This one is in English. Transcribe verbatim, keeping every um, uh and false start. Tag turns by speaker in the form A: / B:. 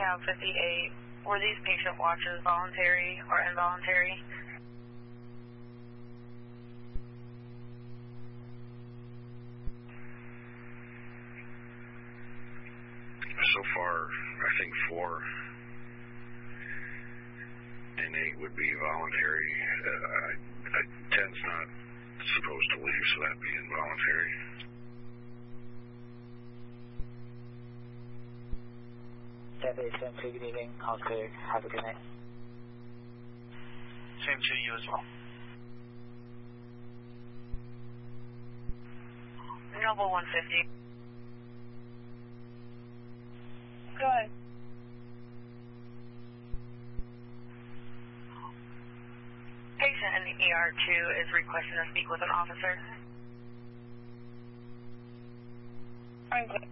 A: DeKalb fifty-eight, were these patient watches voluntary or involuntary?
B: So far, I think four and eight would be voluntary. Uh, ten's not supposed to leave, so that'd be involuntary.
C: Seven seven two, good evening. All clear. Have a good night.
D: Same to you as well.
A: Noble one fifty. Go ahead. Patient in the E R two is requesting to speak with an officer. I'm good.